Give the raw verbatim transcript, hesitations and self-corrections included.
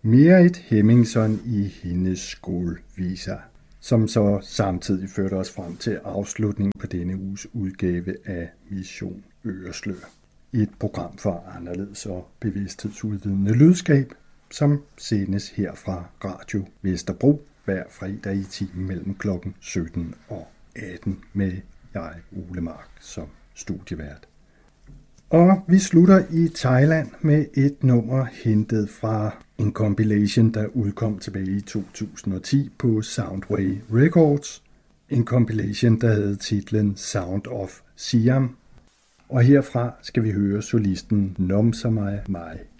Merit Hemmingson i hendes skålviser, som så samtidig førte os frem til afslutningen på denne uges udgave af Mission Øreslør. Et program for anderledes og bevidsthedsudvidende lydskab, som sendes her fra Radio Vesterbro hver fredag i timen mellem klokken sytten og atten med jeg, Ole Mark, som studievært. Og vi slutter i Thailand med et nummer hentet fra en compilation, der udkom tilbage i to tusind og ti på Soundway Records. En compilation, der havde titlen Sound of Siam. Og herfra skal vi høre solisten Nomsamai Mai.